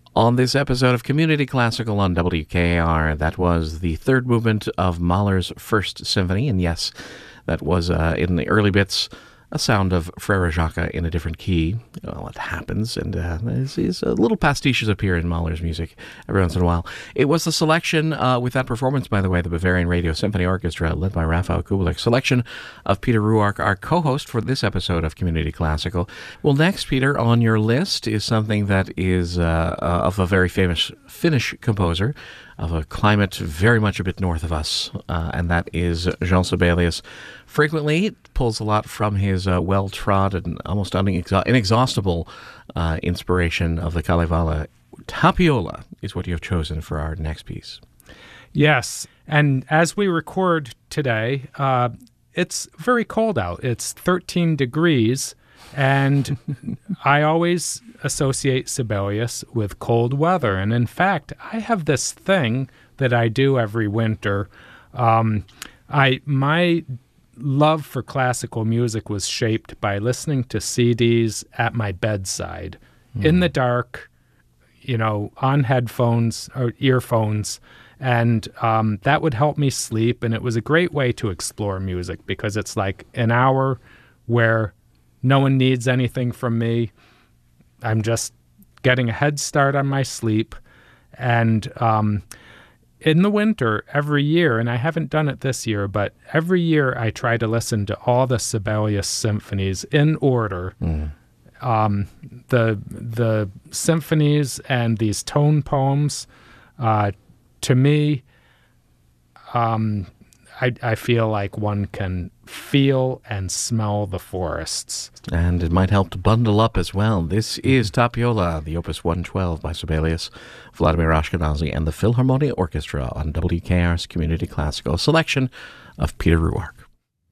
On this episode of Community Classical on WKAR, that was the third movement of Mahler's First Symphony, and yes, that was in the early bits a sound of Frere Jacques in a different key. Well, it happens, and little pastiches appear in Mahler's music every once in a while. It was the selection, with that performance, by the way, the Bavarian Radio Symphony Orchestra, led by Raphael Kubelik, selection of Peter Ruark, our co-host for this episode of Community Classical. Well, next, Peter, on your list is something that is of a very famous Finnish composer, of a climate very much a bit north of us, and that is Jean Sibelius. Frequently, it pulls a lot from his well-trod and almost inexhaustible inspiration of the Kalevala. Tapiola is what you have chosen for our next piece. Yes, and as we record today, it's very cold out. It's 13 degrees, and I always associate Sibelius with cold weather. And in fact, I have this thing that I do every winter. My love for classical music was shaped by listening to CDs at my bedside, in the dark, on headphones or earphones, and that would help me sleep. And it was a great way to explore music because it's like an hour where no one needs anything from me. I'm just getting a head start on my sleep. And in the winter, every year, and I haven't done it this year, but every year I try to listen to all the Sibelius symphonies in order. The symphonies and these tone poems, to me, I feel like one can feel and smell the forests. And it might help to bundle up as well. This is Tapiola, the Opus 112 by Sibelius, Vladimir Ashkenazy, and the Philharmonia Orchestra on WKR's Community Classical, a selection of Peter Ruark.